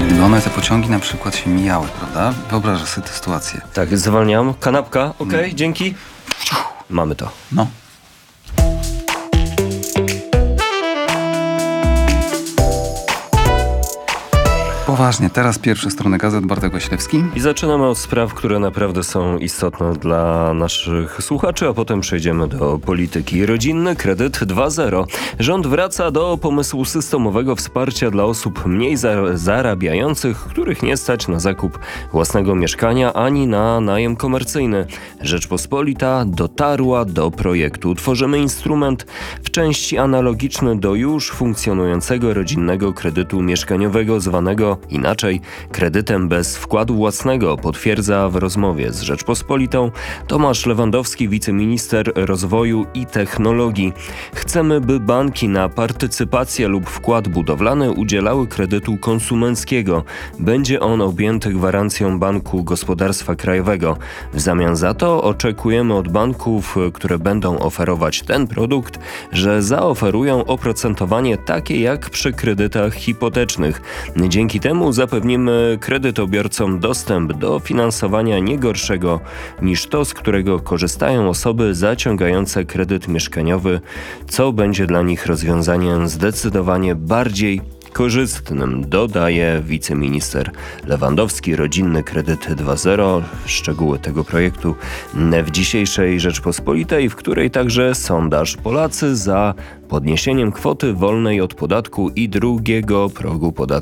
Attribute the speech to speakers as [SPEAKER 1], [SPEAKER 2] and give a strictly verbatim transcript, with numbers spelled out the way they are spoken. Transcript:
[SPEAKER 1] No one, te pociągi na przykład się mijały, prawda? Wyobrażasz sobie tę sytuację.
[SPEAKER 2] Tak, zwalniam. Kanapka, okej, okay, dzięki. Mamy to.
[SPEAKER 1] No. Poważnie, teraz pierwsze strony gazet, Bartek Wasilewski.
[SPEAKER 2] I zaczynamy od spraw, które naprawdę są istotne dla naszych słuchaczy, a potem przejdziemy do polityki. Rodzinny kredyt dwa zero. Rząd wraca do pomysłu systemowego wsparcia dla osób mniej za- zarabiających, których nie stać na zakup własnego mieszkania ani na najem komercyjny. Rzeczpospolita dotarła do projektu. Tworzymy instrument w części analogiczny do już funkcjonującego rodzinnego kredytu mieszkaniowego zwanego inaczej kredytem bez wkładu własnego, potwierdza w rozmowie z Rzeczpospolitą Tomasz Lewandowski, wiceminister rozwoju i technologii. Chcemy, by banki na partycypację lub wkład budowlany udzielały kredytu konsumenckiego. Będzie on objęty gwarancją Banku Gospodarstwa Krajowego. W zamian za to oczekujemy od banków, które będą oferować ten produkt, że zaoferują oprocentowanie takie jak przy kredytach hipotecznych. Dzięki temu zapewnimy kredytobiorcom dostęp do finansowania nie gorszego niż to, z którego korzystają osoby zaciągające kredyt mieszkaniowy, co będzie dla nich rozwiązaniem zdecydowanie bardziej korzystnym, dodaje wiceminister Lewandowski. Rodzinny kredyt dwa zero. Szczegóły tego projektu w dzisiejszej Rzeczpospolitej, w której także sondaż: Polacy za podniesieniem kwoty wolnej od podatku i drugiego progu podatku